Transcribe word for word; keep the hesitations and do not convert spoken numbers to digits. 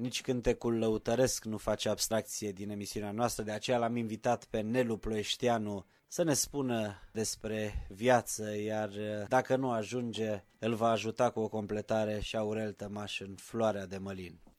nici cântecul lăutăresc nu face abstracție din emisiunea noastră, de aceea l-am invitat pe Nelu Ploieșteanu să ne spună despre viață, iar dacă nu ajunge, îl va ajuta cu o completare și Aurel Tămaș în Floarea de Mălin.